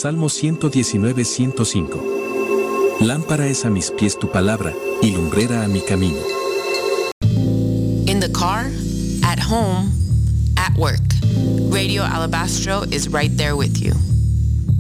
Salmo 119:105. Lámpara es a mis pies tu palabra, y lumbrera a mi camino. In the car, at home, at work, Radio Alabastro is right there with you.